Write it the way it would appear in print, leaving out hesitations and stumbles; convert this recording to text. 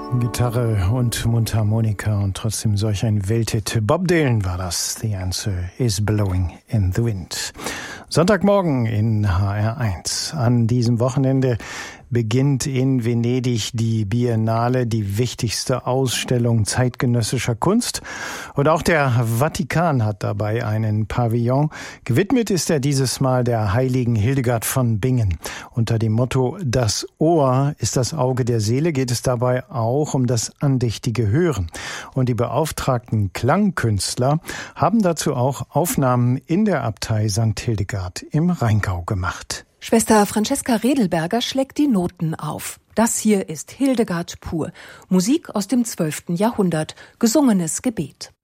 Gitarre und Mundharmonika und trotzdem solch ein Welthit. Bob Dylan war das. The Answer is Blowing in the Wind. Sonntagmorgen in HR1. An diesem Wochenende beginnt in Venedig die Biennale, die wichtigste Ausstellung zeitgenössischer Kunst. Und auch der Vatikan hat dabei einen Pavillon. Gewidmet ist er dieses Mal der heiligen Hildegard von Bingen. Unter dem Motto „Das Ohr ist das Auge der Seele" geht es dabei auch um das andächtige Hören. Und die beauftragten Klangkünstler haben dazu auch Aufnahmen in der Abtei St. Hildegard im Rheingau gemacht. Schwester Francesca Redelberger schlägt die Noten auf. Das hier ist Hildegard pur. Musik aus dem 12. Jahrhundert. Gesungenes Gebet.